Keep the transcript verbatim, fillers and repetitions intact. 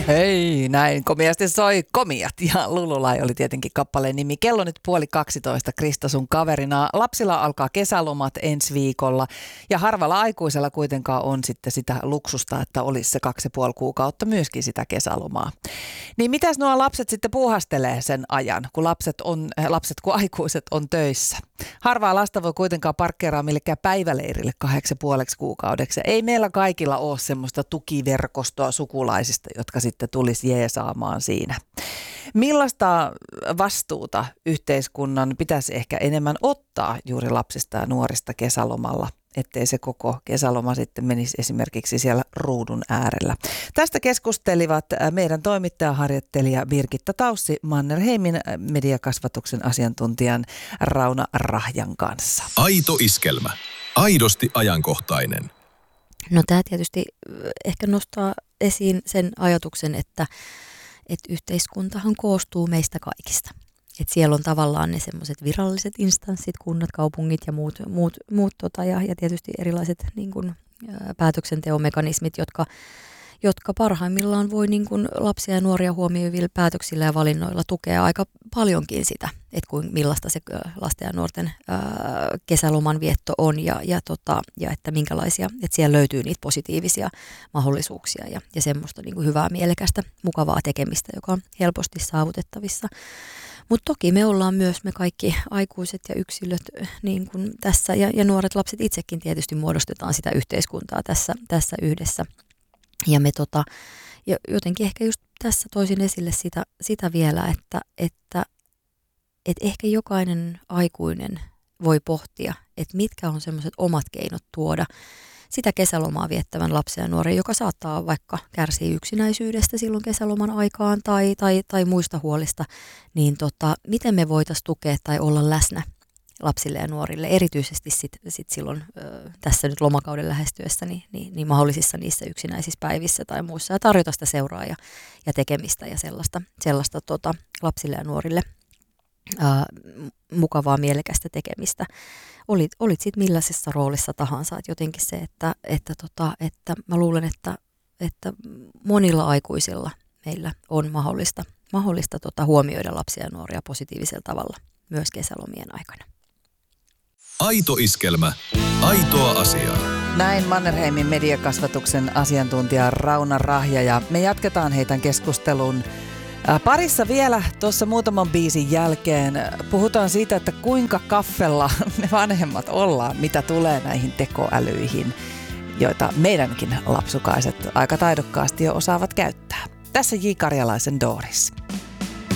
Hei, näin komiasti soi Komiat ja Lululai oli tietenkin kappaleen nimi. Kello nyt puoli kaksitoista, Krista sun kaverina. Lapsilla alkaa kesälomat ensi viikolla ja harvalla aikuisella kuitenkaan on sitten sitä luksusta, että olisi se kaksi ja puoli kuukautta myöskin sitä kesälomaa. Niin mitäs nuo lapset sitten puuhastelee sen ajan, kun lapset, on, lapset kun aikuiset on töissä? Harvaa lasta voi kuitenkaan parkkeeraa millekään päiväleirille kahdeksi ja puoleksi kuukaudeksi. Ei meillä kaikilla ole semmoista tukiverkostoa sukulaisista, jotka sitten tulisi jeesaamaan siinä. Millaista vastuuta yhteiskunnan pitäisi ehkä enemmän ottaa juuri lapsista ja nuorista kesälomalla, ettei se koko kesäloma sitten menisi esimerkiksi siellä ruudun äärellä. Tästä keskustelivat meidän toimittajaharjoittelija Birgitta Taussi Mannerheimin mediakasvatuksen asiantuntijan Rauna Rahjan kanssa. Aito iskelmä. Aidosti ajankohtainen. No tämä tietysti ehkä nostaa esiin sen ajatuksen, että, että yhteiskuntahan koostuu meistä kaikista. Että siellä on tavallaan ne semmoiset viralliset instanssit, kunnat, kaupungit ja muut, muut, muut tota, ja, ja tietysti erilaiset niin kun, ää, päätöksenteomekanismit, jotka, jotka parhaimmillaan voi niin kun lapsia ja nuoria huomioivilla päätöksillä ja valinnoilla tukea aika paljonkin sitä, että kuin millaista se lasten ja nuorten ää, kesäloman vietto on ja, ja, tota, ja että minkälaisia, että siellä löytyy niitä positiivisia mahdollisuuksia ja, ja semmoista niin kun hyvää, mielekästä, mukavaa tekemistä, joka on helposti saavutettavissa. Mutta toki me ollaan myös me kaikki aikuiset ja yksilöt niin kuin tässä ja, ja nuoret lapset itsekin tietysti muodostetaan sitä yhteiskuntaa tässä, tässä yhdessä. Ja me tota, ja jotenkin ehkä just tässä toisin esille sitä, sitä vielä, että, että, että ehkä jokainen aikuinen voi pohtia, että mitkä on semmoiset omat keinot tuoda sitä kesälomaa viettävän lapsen ja nuoren, joka saattaa vaikka kärsiä yksinäisyydestä silloin kesäloman aikaan tai, tai, tai muista huolista, niin tota, miten me voitaisiin tukea tai olla läsnä lapsille ja nuorille, erityisesti sit, sit silloin ö, tässä nyt lomakauden lähestyessä, niin, niin, niin mahdollisissa niissä yksinäisissä päivissä tai muissa, ja tarjota sitä seuraa ja, ja tekemistä ja sellaista, sellaista tota, lapsille ja nuorille ö, mukavaa, mielekästä tekemistä. Olit, olit sitten millaisessa roolissa tahansa, että jotenkin se, että, että, tota, että mä luulen, että, että monilla aikuisilla meillä on mahdollista, mahdollista tota, huomioida lapsia ja nuoria positiivisella tavalla myös kesälomien aikana. Aito iskelmä. Aitoa asiaa. Näin Mannerheimin mediakasvatuksen asiantuntija Rauna Rahja ja me jatketaan heidän keskustelun parissa vielä tuossa muutaman biisin jälkeen. Puhutaan siitä, että kuinka kaffella me vanhemmat ollaan, mitä tulee näihin tekoälyihin, joita meidänkin lapsukaiset aika taidokkaasti jo osaavat käyttää. Tässä J. Karjalaisen Doris.